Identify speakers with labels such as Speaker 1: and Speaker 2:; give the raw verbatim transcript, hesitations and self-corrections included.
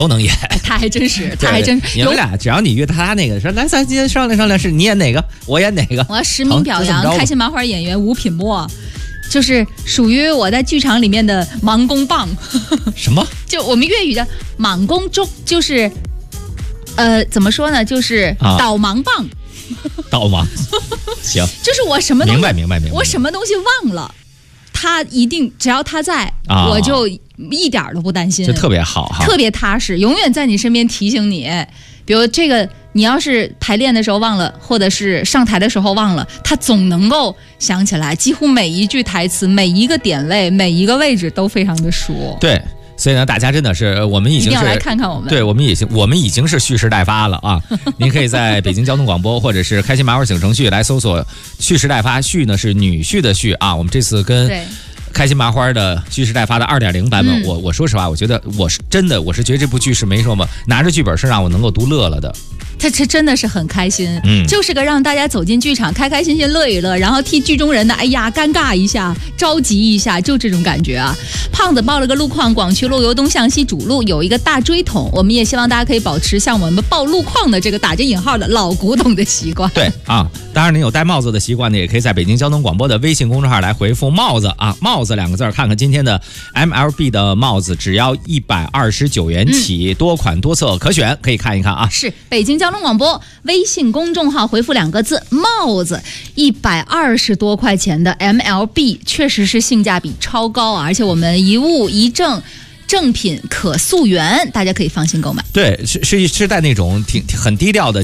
Speaker 1: 都能演。
Speaker 2: 他还真是，他还真是。
Speaker 1: 你们俩只要你约他那个说来，咱今天商量商量，是你演哪个，我演哪个。
Speaker 2: 我要实名表扬开心麻花演员吴品墨，就是属于我在剧场里面的盲公棒。
Speaker 1: 什么？
Speaker 2: 就我们粤语的盲公中，就是呃，怎么说呢？就是导盲棒。
Speaker 1: 啊、导盲。行。
Speaker 2: 就是我什么东西
Speaker 1: 明白明白明白，
Speaker 2: 我什么东西忘了。他一定只要他在、啊、我就一点都不担心，
Speaker 1: 就特别好哈，
Speaker 2: 特别踏实，永远在你身边提醒你。比如这个你要是排练的时候忘了，或者是上台的时候忘了，他总能够想起来，几乎每一句台词每一个点位每一个位置都非常的熟。
Speaker 1: 对，所以呢，大家真的是我们已经是
Speaker 2: 一定要来看看我们，
Speaker 1: 对，我们已经我们已经是蓄势待发了啊！您可以在北京交通广播或者是开心麻花小程序来搜索“蓄势待发”，蓄呢是女婿的婿啊。我们这次跟开心麻花的蓄势待发的 二点零 版本，嗯、我我说实话，我觉得我是真的，我是觉得这部剧是没什么，拿着剧本是让我能够读乐了的。
Speaker 2: 他这真的是很开心，
Speaker 1: 嗯，
Speaker 2: 就是个让大家走进剧场开开心心乐一乐，然后替剧中人呢，哎呀尴尬一下，着急一下，就这种感觉啊。胖子报了个路况，广渠路由东向西主路有一个大锥桶，我们也希望大家可以保持像我们报路况的这个打着引号的老古董的习惯。
Speaker 1: 对啊，当然您有戴帽子的习惯呢，也可以在北京交通广播的微信公众号来回复帽子啊，帽子两个字，看看今天的 M L B 的帽子只要一百二十九元起，嗯、多款多色可选，可以看一看啊。
Speaker 2: 是北京交通广播微信公众号回复两个字帽子，一百二十多块钱的 M L B 确实是性价比超高啊，而且我们一物一正，正品可溯源，大家可以放心购买。
Speaker 1: 对，是是是带那种挺很低调的